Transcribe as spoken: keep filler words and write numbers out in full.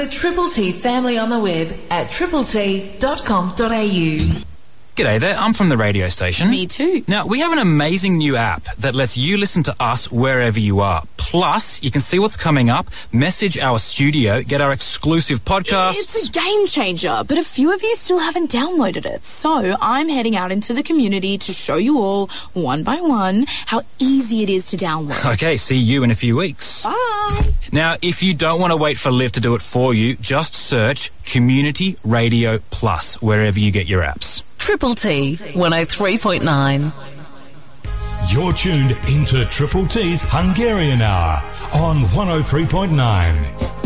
The Triple T family on the web at triple t dot com dot a u. G'day there, I'm from the radio station. Me too. Now, we have an amazing new app that lets you listen to us wherever you are. Plus, you can see what's coming up, message our studio, get our exclusive podcasts. It's a game changer, but a few of you still haven't downloaded it. So I'm heading out into the community to show you all, one by one, how easy it is to download. Okay, see you in a few weeks. Bye. Now, if you don't want to wait for Liv to do it for you, just search Community Radio Plus wherever you get your apps. Triple T one oh three point nine. You're tuned into Triple T's Hungarian Hour on one oh three point nine.